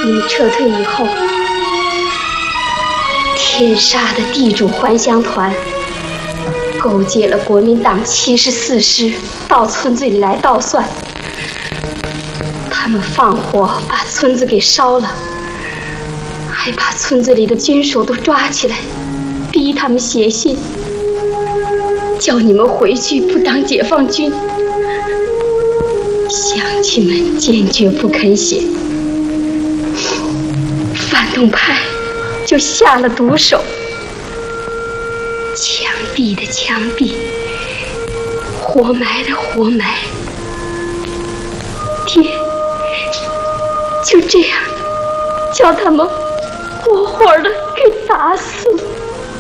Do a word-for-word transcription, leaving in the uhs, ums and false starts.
你们撤退以后，天杀的地主还乡团勾结了国民党七十四师到村子里来捣蒜，他们放火把村子给烧了，还把村子里的军手都抓起来，逼他们写信，叫你们回去不当解放军。乡亲们坚决不肯写，反动派就下了毒手，枪毙的枪毙，活埋的活埋，爹就这样叫他们活活的给打死了。